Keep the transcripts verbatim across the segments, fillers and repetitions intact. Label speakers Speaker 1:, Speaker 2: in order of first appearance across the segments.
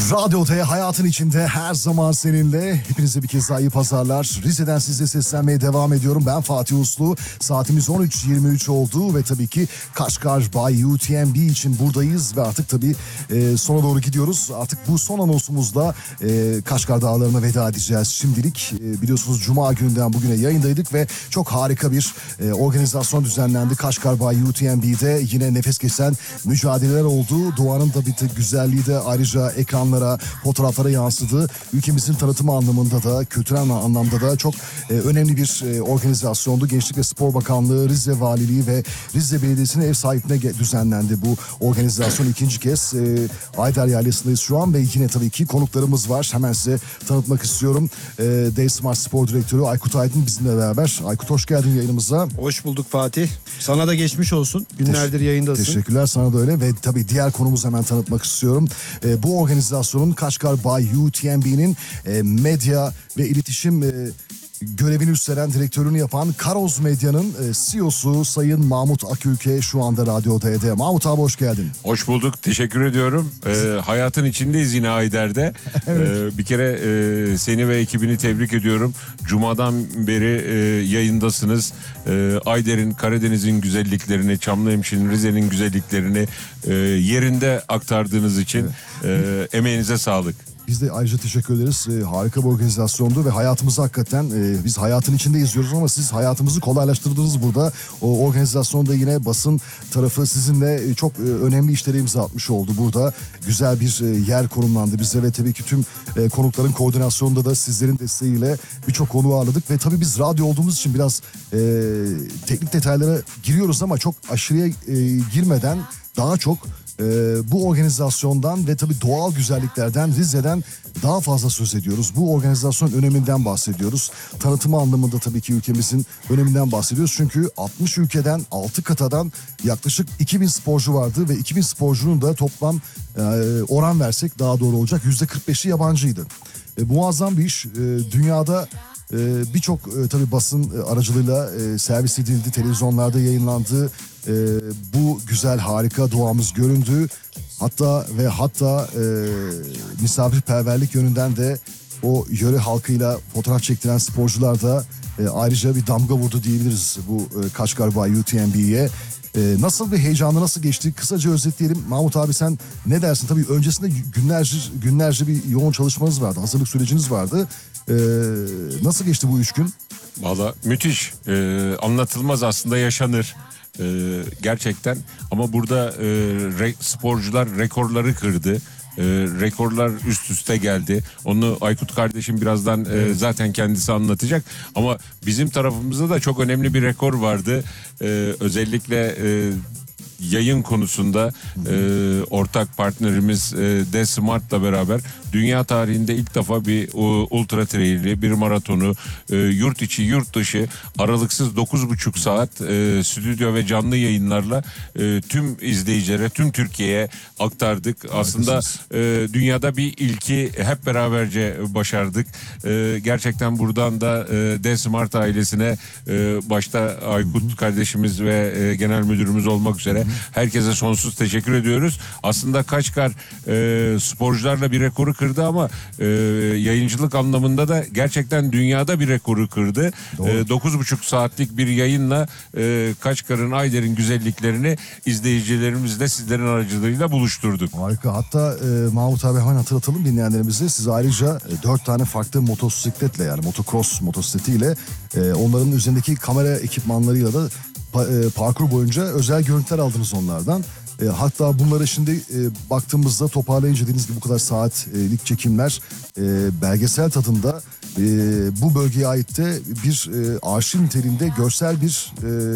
Speaker 1: Radyo T hayatın içinde her zaman seninle. Hepinize bir kez daha iyi pazarlar. Rize'den size seslenmeye devam ediyorum. Ben Fatih Uslu. Saatimiz on üç yirmi üç oldu ve tabii ki Kaşgar by U T M B için buradayız ve artık tabii e, sona doğru gidiyoruz. Artık bu son anonsumuzla e, Kaşgar Dağları'na veda edeceğiz şimdilik. E, biliyorsunuz Cuma gününden bugüne yayındaydık ve çok harika bir e, organizasyon düzenlendi. Kaşgar by U T M B'de yine nefes kesen mücadeleler oldu. Doğanın da bir güzelliği de ayrıca ekranlara, fotoğraflara yansıdı. Ülkemizin tanıtımı anlamında da, kültürel anlamda da çok e, önemli bir e, organizasyondu. Gençlik ve Spor Bakanlığı, Rize Valiliği ve Rize Belediyesi'nin ev sahipliğine düzenlendi bu organizasyon. ikinci kez e, Ayder Yaylası'ndayız şu an ve yine tabii ki konuklarımız var. Hemen size tanıtmak istiyorum. E, D-Smart Spor Direktörü Aykut Aydın bizimle beraber. Aykut, hoş geldin yayınımıza.
Speaker 2: Hoş bulduk Fatih. Sana da geçmiş olsun. Günlerdir Teş- yayındasın.
Speaker 1: Teşekkürler, sana da öyle ve tabii diğer konumuzu hemen tanıtmak istiyorum. E, bu organizasyonun Kaşgar by U T M B'nin e, medya ve iletişim e, görevini üstlenen, direktörünü yapan Karoz Medya'nın e, C E O'su Sayın Mahmut Akülke şu anda Radyo D'de. Mahmut abi, hoş geldin.
Speaker 3: Hoş bulduk, teşekkür ediyorum. Ee, hayatın içindeyiz yine Ayder'de. Evet. Ee, bir kere e, seni ve ekibini tebrik ediyorum. Cuma'dan beri e, yayındasınız. E, Ayder'in, Karadeniz'in güzelliklerini, Çamlıhemşin'in, Rize'nin güzelliklerini e, yerinde aktardığınız için evet. e, emeğinize sağlık.
Speaker 1: Biz de ayrıca teşekkür ederiz. E, harika bir organizasyondu ve hayatımızı hakikaten e, biz hayatın içinde izliyoruz ama siz hayatımızı kolaylaştırdınız burada. O organizasyonda yine basın tarafı sizinle e, çok e, önemli işlere imza atmış oldu burada. Güzel bir e, yer konumlandı bize ve tabii ki tüm e, konukların koordinasyonunda da sizlerin desteğiyle birçok konu ağırladık ve tabii biz radyo olduğumuz için biraz e, teknik detaylara giriyoruz ama çok aşırıya e, girmeden daha çok Ee, bu organizasyondan ve tabii doğal güzelliklerden, Rize'den daha fazla söz ediyoruz. Bu organizasyon öneminden bahsediyoruz. Tanıtımı anlamında tabii ki ülkemizin öneminden bahsediyoruz. Çünkü altmış ülkeden, altı kıtadan yaklaşık iki bin sporcu vardı ve iki bin sporcunun da toplam e, oran versek daha doğru olacak yüzde kırk beşi yabancıydı. E, muazzam bir iş. E, dünyada e, birçok e, tabii basın aracılığıyla e, servis edildi, televizyonlarda yayınlandı. Ee, bu güzel, harika doğamız göründü. Hatta ve hatta e, misafirperverlik yönünden de o yöre halkıyla fotoğraf çektiren sporcular da e, ayrıca bir damga vurdu diyebiliriz bu e, Kaşgar by U T M B'ye. E, nasıl bir heyecanlı, nasıl geçti? Kısaca özetleyelim. Mahmut abi, sen ne dersin? Tabii öncesinde günlerce günlerce bir yoğun çalışmanız vardı, hazırlık süreciniz vardı. E, nasıl geçti bu üç gün?
Speaker 3: Valla müthiş. Ee, anlatılmaz, aslında yaşanır. Ee, gerçekten ama burada e, re, sporcular rekorları kırdı. E, rekorlar üst üste geldi. Onu Aykut kardeşim birazdan e, zaten kendisi anlatacak. Ama bizim tarafımızda da çok önemli bir rekor vardı. E, özellikle e, yayın konusunda e, ortak partnerimiz e, D-Smart'la beraber dünya tarihinde ilk defa bir o, ultra trail'i, bir maratonu e, yurt içi yurt dışı aralıksız dokuz buçuk saat e, stüdyo ve canlı yayınlarla e, tüm izleyicilere, tüm Türkiye'ye aktardık. Aslında e, dünyada bir ilki hep beraberce başardık. E, gerçekten buradan da e, D-Smart ailesine e, başta Aykut kardeşimiz ve e, genel müdürümüz olmak üzere herkese sonsuz teşekkür ediyoruz. Aslında Kaşgar e, sporcularla bir rekoru kırdı ama e, yayıncılık anlamında da gerçekten dünyada bir rekoru kırdı. E, dokuz buçuk saatlik bir yayınla e, Kaşgar'ın, Ayder'in güzelliklerini izleyicilerimizle, sizlerin aracılığıyla buluşturduk.
Speaker 1: Harika. Hatta e, Mahmut abi, hemen hatırlatalım dinleyenlerimize. Siz ayrıca e, dört tane farklı motosikletle, yani motocross motosikletiyle e, onların üzerindeki kamera ekipmanlarıyla da pa- e, parkur boyunca özel görüntüler aldınız onlardan. E, hatta bunları şimdi e, baktığımızda, toparlayınca dediğiniz gibi bu kadar saatlik çekimler e, belgesel tadında e, bu bölgeye ait de bir e, arşiv niteliğinde görsel bir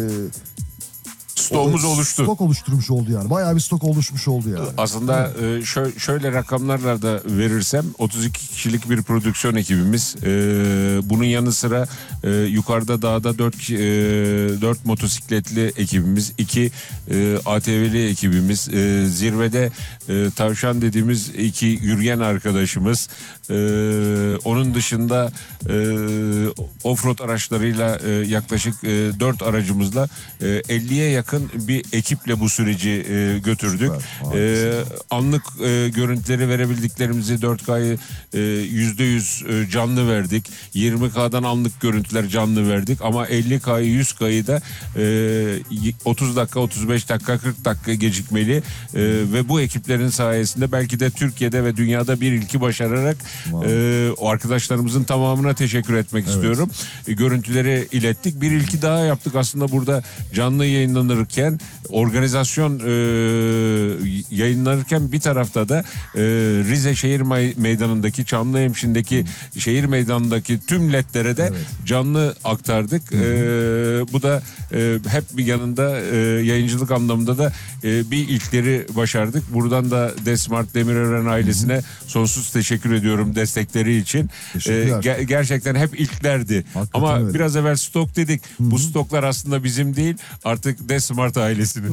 Speaker 1: e,
Speaker 3: stoğumuz oluştu.
Speaker 1: Stok oluşturmuş oldu yani. Bayağı bir stok oluşmuş oldu yani.
Speaker 3: Aslında e, şö- şöyle rakamlarla da verirsem otuz iki kişilik bir prodüksiyon ekibimiz. E, bunun yanı sıra e, yukarıda dağda dört dört motosikletli ekibimiz, iki e, A T V'li ekibimiz, e, zirvede e, tavşan dediğimiz iki yürüyen arkadaşımız. E, onun dışında e, offroad araçlarıyla e, yaklaşık e, dört aracımızla e, elliye yakın yakın bir ekiple bu süreci e, götürdük.
Speaker 1: Süper,
Speaker 3: E, anlık e, görüntüleri verebildiklerimizi dört K'yı e, yüzde yüz e, canlı verdik. yirmi K'dan anlık görüntüler canlı verdik ama elli K'yı yüz K'yı da e, otuz dakika, otuz beş dakika, kırk dakika gecikmeli e, ve bu ekiplerin sayesinde belki de Türkiye'de ve dünyada bir ilki başararak e, o arkadaşlarımızın tamamına teşekkür etmek evet. istiyorum. E, görüntüleri ilettik. Bir ilki daha yaptık aslında burada canlı yayınlanırken, organizasyon e, yayınlanırken bir tarafta da e, Rize Şehir Meydanı'ndaki, Çamlıhemşin'deki hmm. şehir meydanındaki tüm ledlere de evet. canlı aktardık. Hmm. E, bu da e, hep bir yanında e, yayıncılık anlamında da e, bir ilkleri başardık. Buradan da Desmart Demirören ailesine hmm. sonsuz teşekkür ediyorum destekleri için. E, ger- gerçekten hep ilklerdi. Hakikaten ama öyle. Biraz evvel stok dedik. Hmm. Bu stoklar aslında bizim değil, artık Desmart ailesinin.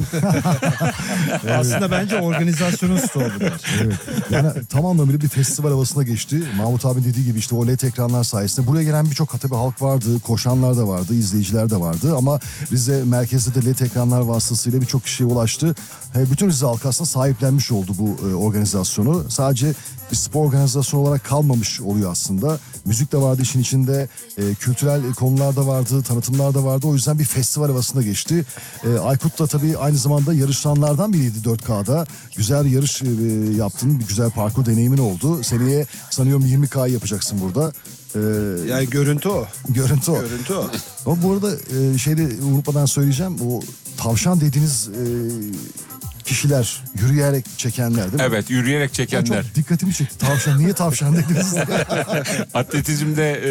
Speaker 2: Evet. Aslında bence organizasyonun stoğu bunlar.
Speaker 1: Evet. Yani tam anlamıyla bir festival havasına geçti. Mahmut abi dediği gibi işte o led ekranlar sayesinde buraya gelen birçok tabii halk vardı, koşanlar da vardı, izleyiciler de vardı ama Rize merkezde de led ekranlar vasıtasıyla birçok kişiye ulaştı. Bütün Rize halkı aslında sahiplenmiş oldu bu organizasyonu. Sadece bir spor organizasyonu olarak kalmamış oluyor aslında. Müzik de vardı işin içinde, e, kültürel konular da vardı, tanıtımlar da vardı. O yüzden bir festival havasına geçti. E, Aykut da tabii aynı zamanda yarışanlardan biriydi dört K'da. Güzel bir yarış e, yaptın, bir güzel parkur deneyimin oldu. Seneye sanıyorum yirmi K yapacaksın burada.
Speaker 2: Ee, yani görüntü o.
Speaker 1: Görüntü o.
Speaker 2: Görüntü o.
Speaker 1: Ama bu arada e, şeyde unutmadan söyleyeceğim. O tavşan dediğiniz e, kişiler yürüyerek çekenler değil mi?
Speaker 3: Evet, yürüyerek çekenler.
Speaker 1: Ya çok dikkatimi çekti. Tavşan, niye tavşan dediniz?
Speaker 3: Atletizmde e,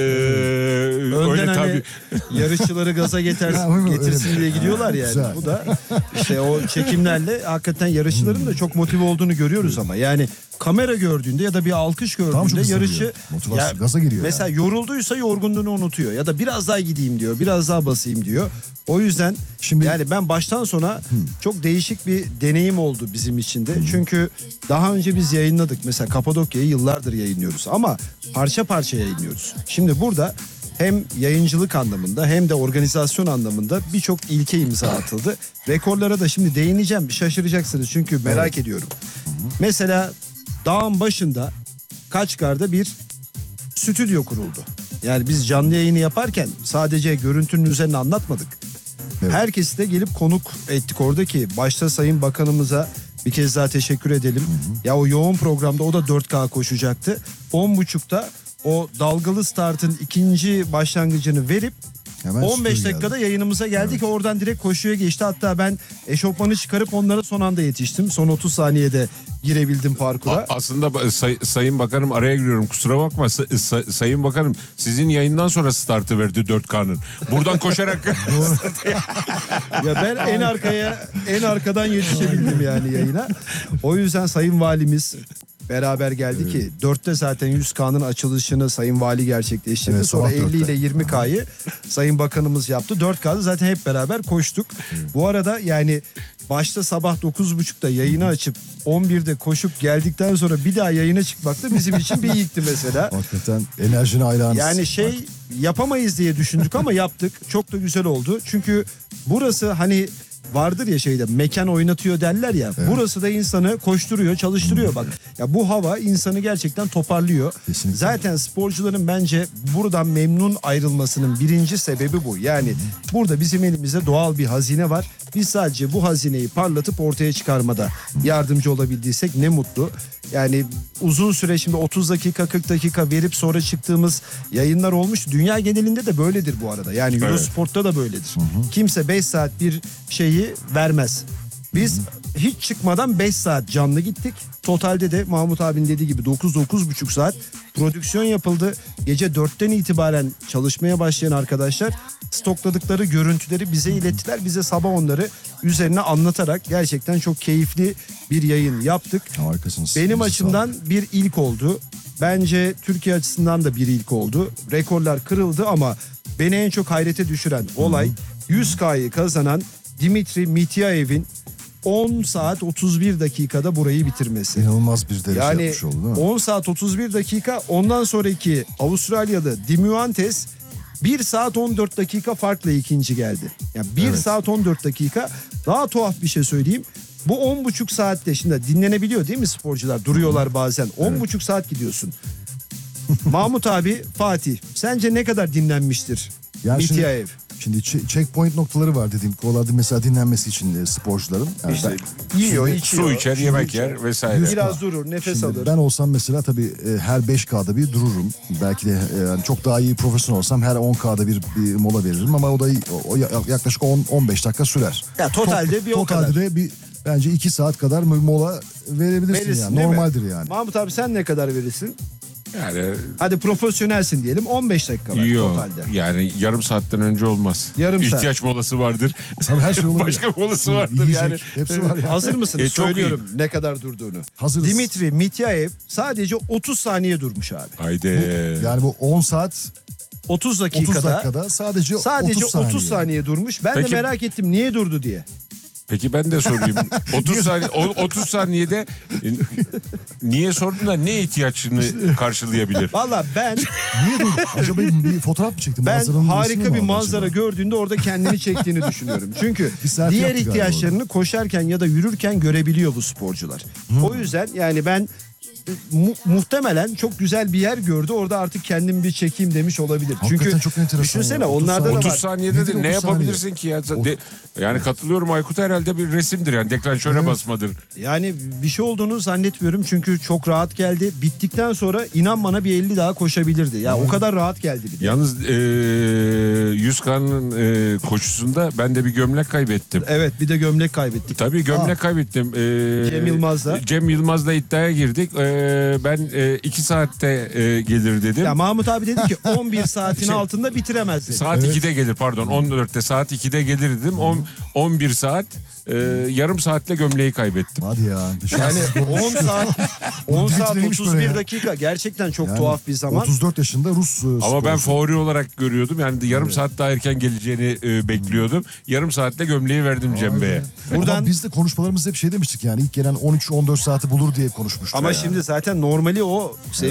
Speaker 2: öyle
Speaker 3: hani
Speaker 2: tabii. Yarışçıları gaza getirsin, getirsin diye gidiyorlar yani. Güzel. Bu da işte o çekimlerle hakikaten yarışçıların da çok motive olduğunu görüyoruz ama yani kamera gördüğünde ya da bir alkış gördüğünde yarışı
Speaker 1: ya, gaza giriyor.
Speaker 2: Mesela
Speaker 1: yani.
Speaker 2: yorulduysa yorgunluğunu unutuyor ya da biraz daha gideyim diyor, biraz daha basayım diyor. O yüzden şimdi yani ben baştan sona hmm. çok değişik bir deneyim oldu bizim için de. Hmm. Çünkü daha önce biz yayınladık. Mesela Kapadokya'yı yıllardır yayınlıyoruz ama parça parça yayınlıyoruz. Şimdi burada hem yayıncılık anlamında hem de organizasyon anlamında birçok ilke imza atıldı. Rekorlara da şimdi değineceğim. Şaşıracaksınız çünkü merak evet. ediyorum. Hmm. Mesela dağın başında Kaçkar'da bir stüdyo kuruldu. Yani biz canlı yayını yaparken sadece görüntünün üzerine anlatmadık. Evet. Herkesi de gelip konuk ettik oradaki. Başta Sayın Bakanımıza bir kez daha teşekkür edelim. Hı hı. Ya o yoğun programda o da dört K koşacaktı. on buçukta o dalgalı startın ikinci başlangıcını verip hemen on beş dakikada geldi. Yayınımıza geldi evet. ki oradan direkt koşuya geçti. Hatta ben eşofmanı çıkarıp onlara son anda yetiştim. Son otuz saniyede girebildim parkura.
Speaker 3: A- aslında say- Sayın Bakanım araya giriyorum kusura bakma. Say- say- Sayın Bakanım sizin yayından sonra startı verdi dört K'nın. Buradan koşarak.
Speaker 2: Ya ben en arkaya en arkadan yetişebildim yani yayına. O yüzden Sayın Valimiz beraber geldi evet. ki dörtte zaten yüz K'nın açılışını Sayın Vali gerçekleştirdi. Evet, sonra elli ile yirmi K'yı Sayın Bakanımız yaptı. dört K'da zaten hep beraber koştuk. Evet. Bu arada yani başta sabah dokuz buçukta yayını açıp on birde koşup geldikten sonra bir daha yayına çıkmak da bizim için bir ilkti mesela.
Speaker 1: Hakikaten enerjini hayranız.
Speaker 2: Yani şey artık yapamayız diye düşündük ama yaptık. Çok da güzel oldu. Çünkü burası hani vardır ya şeyde mekan oynatıyor derler ya. Evet. Burası da insanı koşturuyor, çalıştırıyor bak. Ya bu hava insanı gerçekten toparlıyor. Kesinlikle. Zaten sporcuların bence buradan memnun ayrılmasının birinci sebebi bu. Yani Hı-hı. burada bizim elimizde doğal bir hazine var. Biz sadece bu hazineyi parlatıp ortaya çıkarmada yardımcı olabildiysek ne mutlu. Yani uzun süre şimdi otuz dakika kırk dakika verip sonra çıktığımız yayınlar olmuş. Dünya genelinde de böyledir bu arada. Yani evet. Eurosport'ta da böyledir. Hı hı. Kimse beş saat bir şeyi vermez. Biz hı hı. hiç çıkmadan beş saat canlı gittik. Totalde de Mahmut abinin dediği gibi dokuz dokuz buçuk saat prodüksiyon yapıldı. Gece dörtten itibaren çalışmaya başlayan arkadaşlar stokladıkları görüntüleri bize ilettiler. Bize sabah onları üzerine anlatarak gerçekten çok keyifli bir yayın yaptık.
Speaker 1: Harikasınız.
Speaker 2: Benim açımdan bir ilk oldu. Bence Türkiye açısından da bir ilk oldu. Rekorlar kırıldı ama beni en çok hayrete düşüren olay yüz K'yı kazanan Dimitri Mityayev'in on saat otuz bir dakikada burayı bitirmesi.
Speaker 1: İnanılmaz bir derece
Speaker 2: yani
Speaker 1: yapmış oldu değil mi?
Speaker 2: on saat otuz bir dakika ondan sonraki Avustralyalı Dimuantes bir saat on dört dakika farkla ikinci geldi. Yani bir
Speaker 1: Evet.
Speaker 2: saat on dört dakika. Daha tuhaf bir şey söyleyeyim. Bu on buçuk saatte şimdi dinlenebiliyor değil mi sporcular? Duruyorlar bazen. on buçuk saat gidiyorsun. Mahmut abi, Fatih, sence ne kadar dinlenmiştir
Speaker 1: Yani şimdi-
Speaker 2: Mityaev?
Speaker 1: Şimdi che- checkpoint noktaları var dediğim kovalarda mesela dinlenmesi için e, sporcuların. Yani
Speaker 2: İşte
Speaker 1: ben-
Speaker 2: yiyor,
Speaker 1: Şimdi-
Speaker 2: içiyor.
Speaker 3: Su içer, yemek
Speaker 2: içer.
Speaker 3: yer vesaire.
Speaker 2: Biraz durur, nefes
Speaker 1: Şimdi
Speaker 2: alır.
Speaker 1: ben olsam mesela tabii e, her beş K'da bir dururum. Belki de e, yani çok daha iyi profesyonel olsam her on K'da bir, bir mola veririm ama o da o, o ya- yaklaşık on on beş dakika sürer.
Speaker 2: Ya totalde bir o
Speaker 1: Totalde
Speaker 2: kadar.
Speaker 1: de bir bence iki saat kadar mola verebilirsin
Speaker 2: Verirsin,
Speaker 1: yani.
Speaker 2: değil mi?
Speaker 1: Normaldir yani.
Speaker 2: Mahmut abi sen ne kadar verirsin?
Speaker 3: Yani
Speaker 2: Hadi profesyonelsin diyelim, on beş dakika var
Speaker 3: yok.
Speaker 2: totalde.
Speaker 3: Yani yarım saatten önce olmaz.
Speaker 2: Yarım saat.
Speaker 3: İhtiyaç molası vardır.
Speaker 1: Tabii her şey olabilir.
Speaker 3: Başka molası vardır
Speaker 1: Yiyecek,
Speaker 3: yani.
Speaker 1: hepsi var ya.
Speaker 2: Hazır mısınız?
Speaker 3: E, çok
Speaker 2: Söylüyorum ne kadar durduğunu.
Speaker 1: Hazırız.
Speaker 2: Dimitri Mityaev sadece otuz saniye durmuş abi.
Speaker 3: Haydi.
Speaker 1: Yani bu on saat
Speaker 2: otuz
Speaker 1: otuz
Speaker 2: dakikada
Speaker 1: dakikada sadece,
Speaker 2: sadece
Speaker 1: otuz saniye.
Speaker 2: otuz saniye durmuş. Ben
Speaker 3: Peki-
Speaker 2: de merak ettim niye durdu diye.
Speaker 3: Peki ben de sorayım. otuz saniye o- otuz saniyede e, niye sordun da ne ihtiyaçını karşılayabilir?
Speaker 2: Valla ben
Speaker 1: Niye durdun? Acaba bir fotoğraf mı çektin?
Speaker 2: ben
Speaker 1: Manzaranın resmini
Speaker 2: harika
Speaker 1: mi
Speaker 2: bir
Speaker 1: aldın
Speaker 2: manzara
Speaker 1: acaba?
Speaker 2: gördüğünde orada kendini çektiğini düşünüyorum. Çünkü
Speaker 1: Bir saat
Speaker 2: diğer
Speaker 1: yaptı galiba
Speaker 2: ihtiyaçlarını koşarken ya da yürürken görebiliyor bu sporcular. O yüzden yani ben mu- muhtemelen çok güzel bir yer gördü. Orada artık kendimi bir çekeyim demiş olabilir.
Speaker 1: Hakikaten
Speaker 2: Çünkü
Speaker 1: çok enteresan
Speaker 2: düşünsene
Speaker 1: ya. otuz
Speaker 2: onlarda da
Speaker 1: saniye.
Speaker 3: otuz
Speaker 2: var.
Speaker 3: saniyede
Speaker 1: Nedir
Speaker 3: de ne
Speaker 1: otuz saniye?
Speaker 3: yapabilirsin ki ya? De- yani katılıyorum, Aykut herhalde bir resimdir yani deklanşöre basmadır.
Speaker 2: Yani bir şey olduğunu zannetmiyorum çünkü çok rahat geldi. Bittikten sonra inan bana bir elli daha koşabilirdi. Ya o kadar rahat geldi bir de.
Speaker 3: Yalnız e, Yüzkan'ın e, koşusunda ben de bir gömlek kaybettim.
Speaker 2: Evet bir de gömlek kaybettik.
Speaker 3: Tabii gömlek kaybettim. E,
Speaker 2: Cem Yılmaz'la.
Speaker 3: Cem Yılmaz'la iddiaya girdik. E, ben e, iki saatte e, gelir dedim.
Speaker 2: Ya Mahmut abi dedi ki on bir saatin
Speaker 3: Şey-
Speaker 2: altında bitiremez dedi.
Speaker 3: Saat ikide gelir pardon on dörtte saat ikide gelir dedim. on on bir saat e, yarım saatle gömleği kaybettim.
Speaker 1: Hadi ya.
Speaker 2: Yani on saat on saat
Speaker 1: Dimitri neymiş
Speaker 2: otuz
Speaker 1: böyle
Speaker 2: bir
Speaker 1: ya?
Speaker 2: dakika gerçekten çok
Speaker 1: Yani
Speaker 2: tuhaf bir zaman.
Speaker 1: otuz dört yaşında Rus e,
Speaker 3: Ama ben
Speaker 1: sporcu.
Speaker 3: favori olarak görüyordum. Yani yarım saat daha erken geleceğini e, bekliyordum. Yarım saatte gömleği verdim Cem Bey'e.
Speaker 2: Buradan-
Speaker 1: Ama biz de konuşmalarımızda hep şey demiştik yani ilk gelen on üç on dört saati bulur diye konuşmuştuk.
Speaker 2: Ama
Speaker 1: yani.
Speaker 2: şimdi zaten normali o